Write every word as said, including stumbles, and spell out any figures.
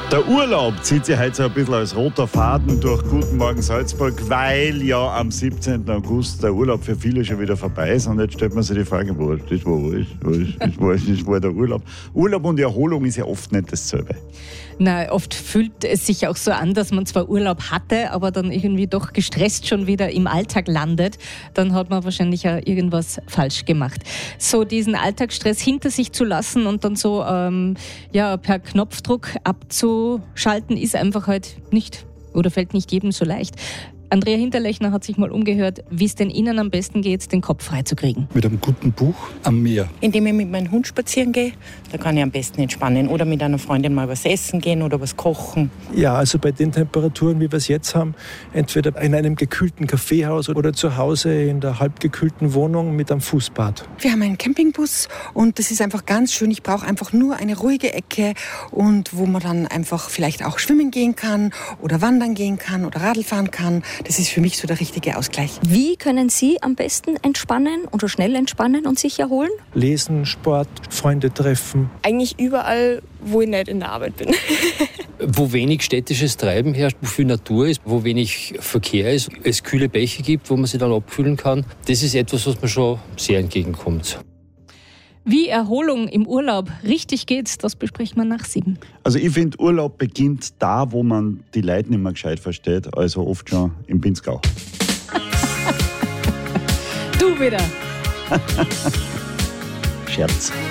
Der Urlaub zieht sich heute so ein bisschen als roter Faden durch Guten Morgen Salzburg, weil ja am siebzehnten August der Urlaub für viele schon wieder vorbei ist. Und jetzt stellt man sich die Frage, wo das war, wo ist, wo ist, das war, das war der Urlaub. Urlaub und Erholung ist ja oft nicht dasselbe. Na, oft fühlt es sich auch so an, dass man zwar Urlaub hatte, aber dann irgendwie doch gestresst schon wieder im Alltag landet. Dann hat man wahrscheinlich ja irgendwas falsch gemacht. So diesen Alltagsstress hinter sich zu lassen und dann so ähm, ja, per Knopfdruck abzuschalten, ist einfach halt nicht oder fällt nicht jedem so leicht. Andrea Hinterlechner hat sich mal umgehört, wie es denn Ihnen am besten geht, den Kopf freizukriegen. Mit einem guten Buch am Meer. Indem ich mit meinem Hund spazieren gehe, da kann ich am besten entspannen. Oder mit einer Freundin mal was essen gehen oder was kochen. Ja, also bei den Temperaturen, wie wir es jetzt haben, entweder in einem gekühlten Kaffeehaus oder zu Hause in der halbgekühlten Wohnung mit einem Fußbad. Wir haben einen Campingbus und das ist einfach ganz schön. Ich brauche einfach nur eine ruhige Ecke und wo man dann einfach vielleicht auch schwimmen gehen kann oder wandern gehen kann oder Radl fahren kann. Das ist für mich so der richtige Ausgleich. Wie können Sie am besten entspannen oder schnell entspannen und sich erholen? Lesen, Sport, Freunde treffen. Eigentlich überall, wo ich nicht in der Arbeit bin. Wo wenig städtisches Treiben herrscht, wo viel Natur ist, wo wenig Verkehr ist, es kühle Bäche gibt, wo man sich dann abkühlen kann. Das ist etwas, was mir schon sehr entgegenkommt. Wie Erholung im Urlaub richtig geht, das besprechen wir nach sieben. Also ich finde, Urlaub beginnt da, wo man die Leute nicht mehr gescheit versteht, also oft schon im Pinzgau. Du wieder. Scherz.